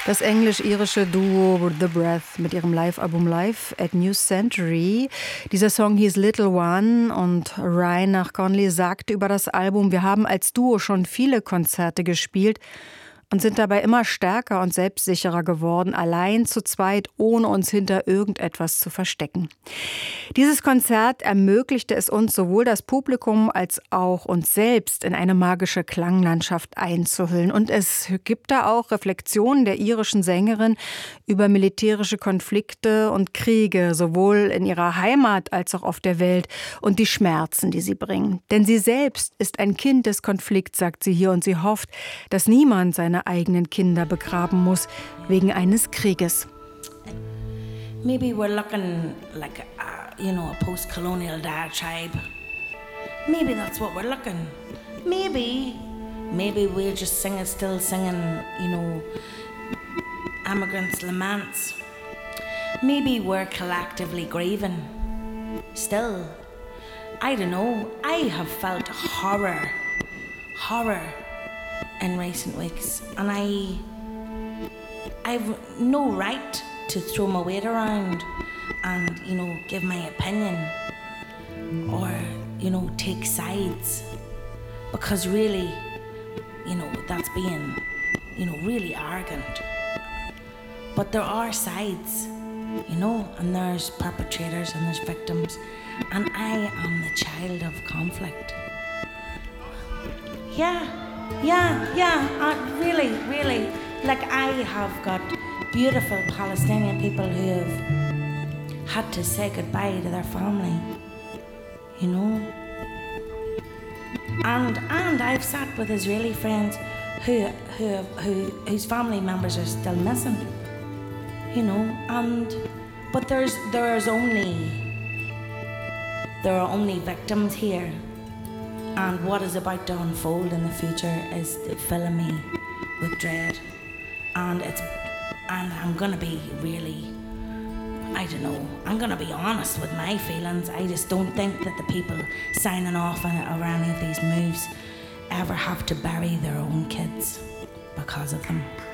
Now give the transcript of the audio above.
Das englisch-irische Duo The Breath mit ihrem Live-Album Live at New Century. Dieser Song hieß Little One und Ryan nach Conley sagte über das Album: Wir haben als Duo schon viele Konzerte gespielt und sind dabei immer stärker und selbstsicherer geworden, allein zu zweit, ohne uns hinter irgendetwas zu verstecken. Dieses Konzert ermöglichte es uns, sowohl das Publikum als auch uns selbst in eine magische Klanglandschaft einzuhüllen. Und es gibt da auch Reflexionen der irischen Sängerin über militärische Konflikte und Kriege, sowohl in ihrer Heimat als auch auf der Welt, und die Schmerzen, die sie bringen. Denn sie selbst ist ein Kind des Konflikts, sagt sie hier, und sie hofft, dass niemand seine eigenen Kinder begraben muss wegen eines Krieges. Maybe we're looking like a post-colonial diatribe. Maybe that's what we're looking. Maybe we're just still singing, immigrants' laments. Maybe we're collectively grieving. Still, I don't know. I have felt horror in recent weeks, and I've no right to throw my weight around and give my opinion or take sides, because really that's being really arrogant. But there are sides, and there's perpetrators and there's victims, and I am the child of conflict. Really, like, I have got beautiful Palestinian people who have had to say goodbye to their family, and I've sat with Israeli friends whose family members are still missing, but there are only victims here. And what is about to unfold in the future is filling me with dread. And I'm gonna be really, I'm gonna be honest with my feelings. I just don't think that the people signing off on any of these moves ever have to bury their own kids because of them.